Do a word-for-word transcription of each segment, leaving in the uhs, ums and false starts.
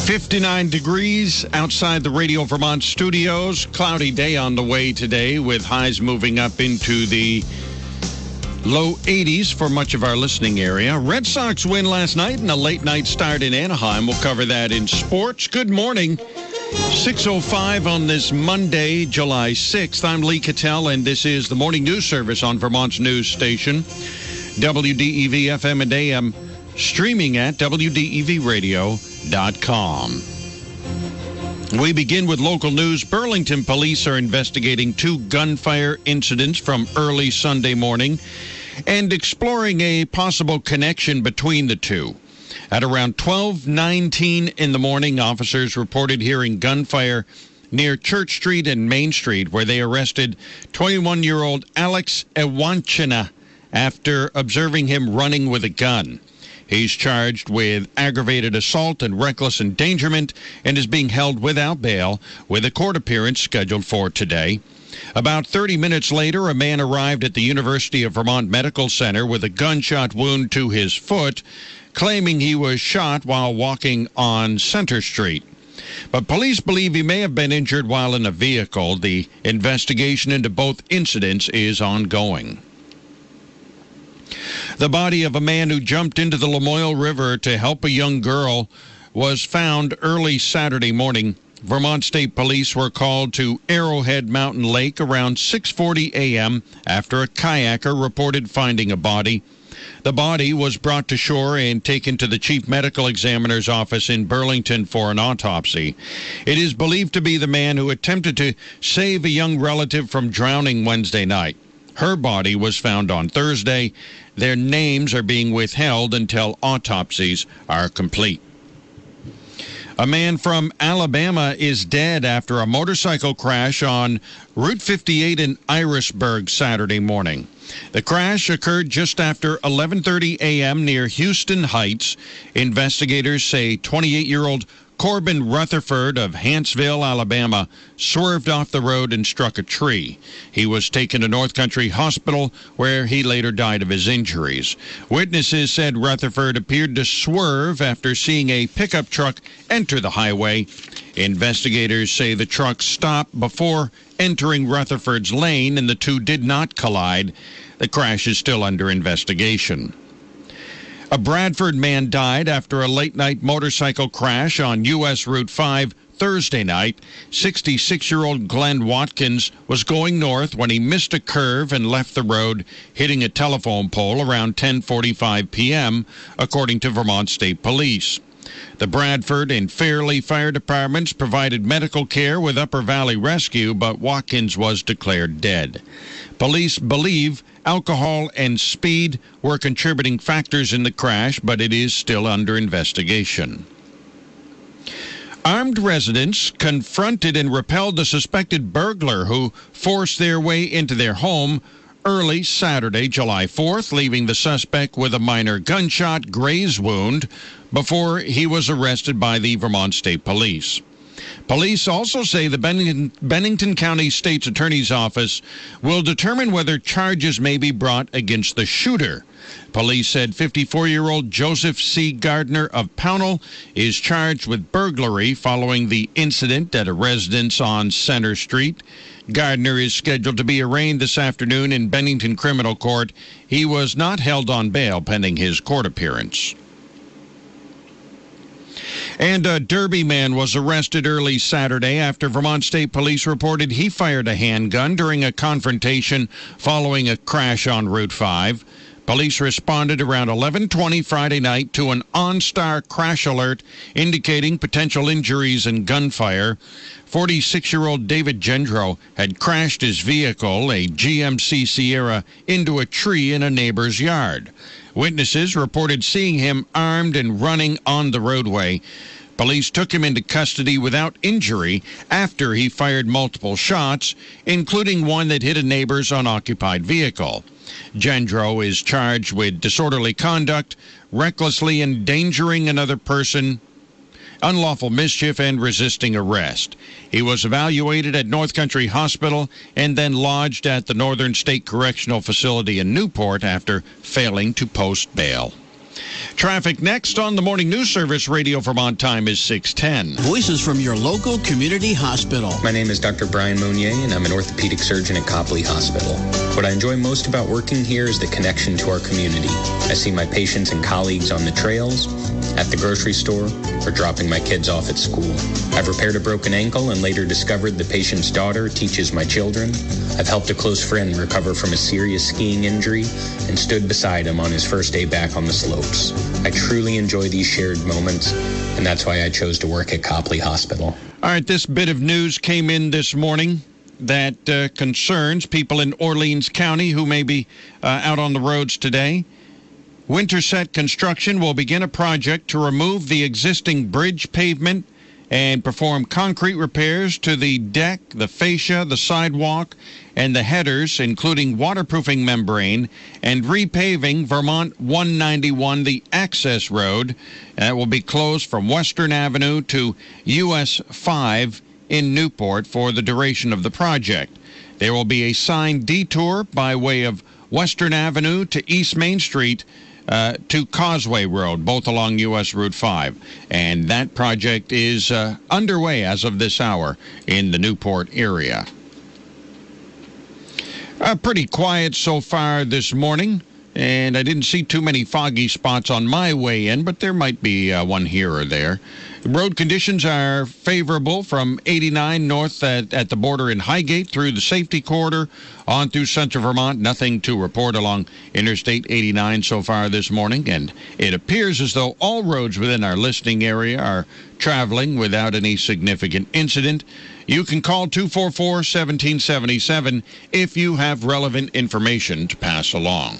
fifty-nine degrees outside the Radio Vermont studios. Cloudy day on the way today with highs moving up into the low eighties for much of our listening area. Red Sox win last night and a late night start in Anaheim. We'll cover that in sports. Good morning. six oh five on this Monday, July sixth. I'm Lee Cattell, and this is the morning news service on Vermont's news station, W D E V F M and A M, streaming at W D E V radio dot com. We begin with local news. Burlington police are investigating two gunfire incidents from early Sunday morning and exploring a possible connection between the two. At around twelve nineteen in the morning, officers reported hearing gunfire near Church Street and Main Street, where they arrested twenty-one-year-old Alex Ewanchina after observing him running with a gun. He's charged with aggravated assault and reckless endangerment and is being held without bail, with a court appearance scheduled for today. About thirty minutes later, a man arrived at the University of Vermont Medical Center with a gunshot wound to his foot, claiming he was shot while walking on Center Street. But police believe he may have been injured while in a vehicle. The investigation into both incidents is ongoing. The body of a man who jumped into the Lamoille River to help a young girl was found early Saturday morning. Vermont State Police were called to Arrowhead Mountain Lake around six forty a.m. after a kayaker reported finding a body. The body was brought to shore and taken to the Chief Medical Examiner's office in Burlington for an autopsy. It is believed to be the man who attempted to save a young relative from drowning Wednesday night. Her body was found on Thursday. Their names are being withheld until autopsies are complete. A man from Alabama is dead after a motorcycle crash on Route fifty-eight in Irisburg Saturday morning. The crash occurred just after eleven thirty a.m. near Houston Heights. Investigators say twenty-eight-year-old Corbin Rutherford of Hanceville, Alabama, swerved off the road and struck a tree. He was taken to North Country Hospital, where he later died of his injuries. Witnesses said Rutherford appeared to swerve after seeing a pickup truck enter the highway. Investigators say the truck stopped before entering Rutherford's lane, and the two did not collide. The crash is still under investigation. A Bradford man died after a late-night motorcycle crash on U S Route five Thursday night. sixty-six-year-old Glenn Watkins was going north when he missed a curve and left the road, hitting a telephone pole around ten forty-five p.m., according to Vermont State Police. The Bradford and Fairleigh fire departments provided medical care with Upper Valley Rescue, but Watkins was declared dead. Police believe alcohol and speed were contributing factors in the crash, but it is still under investigation. Armed residents confronted and repelled the suspected burglar who forced their way into their home early Saturday, July fourth, leaving the suspect with a minor gunshot graze wound before he was arrested by the Vermont State Police. Police also say the Bennington, Bennington County State's Attorney's Office will determine whether charges may be brought against the shooter. Police said fifty-four-year-old Joseph C. Gardner of Pownell is charged with burglary following the incident at a residence on Center Street. Gardner is scheduled to be arraigned this afternoon in Bennington Criminal Court. He was not held on bail pending his court appearance. And a Derby man was arrested early Saturday after Vermont State Police reported he fired a handgun during a confrontation following a crash on Route five. Police responded around eleven twenty Friday night to an OnStar crash alert indicating potential injuries and gunfire. forty-six-year-old David Gendro had crashed his vehicle, a G M C Sierra, into a tree in a neighbor's yard. Witnesses reported seeing him armed and running on the roadway. Police took him into custody without injury after he fired multiple shots, including one that hit a neighbor's unoccupied vehicle. Gendro is charged with disorderly conduct, recklessly endangering another person, unlawful mischief, and resisting arrest. He was evaluated at North Country Hospital and then lodged at the Northern State Correctional Facility in Newport after failing to post bail. Traffic next on the Morning News Service. Radio Vermont time is six ten. Voices from your local community hospital. My name is Doctor Brian Monnier, and I'm an orthopedic surgeon at Copley Hospital. What I enjoy most about working here is the connection to our community. I see my patients and colleagues on the trails, at the grocery store, or dropping my kids off at school. I've repaired a broken ankle and later discovered the patient's daughter teaches my children. I've helped a close friend recover from a serious skiing injury and stood beside him on his first day back on the slopes. I truly enjoy these shared moments, and that's why I chose to work at Copley Hospital. All right, this bit of news came in this morning that uh, concerns people in Orleans County who may be uh, out on the roads today. Winterset Construction will begin a project to remove the existing bridge pavement and perform concrete repairs to the deck, the fascia, the sidewalk, and the headers, including waterproofing membrane, and repaving Vermont one ninety-one, the access road. That will be closed from Western Avenue to U S five in Newport for the duration of the project. There will be a signed detour by way of Western Avenue to East Main Street uh, to Causeway Road, both along U S Route five. And that project is uh, underway as of this hour in the Newport area. Uh, pretty quiet so far this morning, and I didn't see too many foggy spots on my way in, but there might be uh, one here or there. Road conditions are favorable from eighty-nine north at, at the border in Highgate through the safety corridor on through central Vermont. Nothing to report along Interstate eighty-nine so far this morning, and it appears as though all roads within our listening area are traveling without any significant incident. You can call two four four, one seven seven seven if you have relevant information to pass along.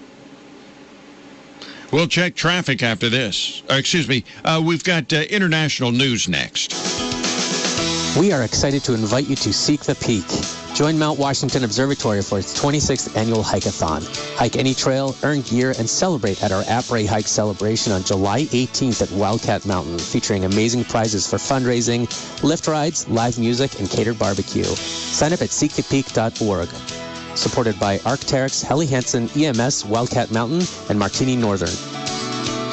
We'll check traffic after this. Uh, excuse me. Uh, we've got uh, international news next. We are excited to invite you to Seek the Peak. Join Mount Washington Observatory for its twenty-sixth annual hike-a-thon. Hike any trail, earn gear, and celebrate at our Après Hike celebration on July eighteenth at Wildcat Mountain, featuring amazing prizes for fundraising, lift rides, live music, and catered barbecue. Sign up at seek the peak dot org. Supported by Arc'teryx, Helly Hansen, E M S, Wildcat Mountain, and Martini Northern.